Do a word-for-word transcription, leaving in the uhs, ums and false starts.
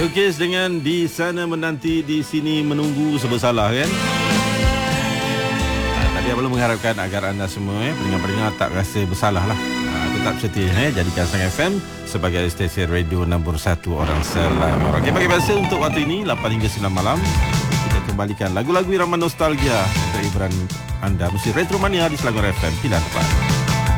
Melukis dengan di sana menanti, di sini menunggu serba salah kan. Ha, tapi perlu mengharapkan agar anda semua eh, pendengar-pendengar tak rasa bersalah lah. Ha, tetap setia eh, jadikan Sang F M sebagai stesen radio nombor satu orang Selangor. Okey, bagi biasa untuk waktu ini lapan hingga sembilan malam kita kembalikan lagu-lagu irama nostalgia untuk hiburan anda. Mesti Retro Mania di Selangor F M. Tidak tepat.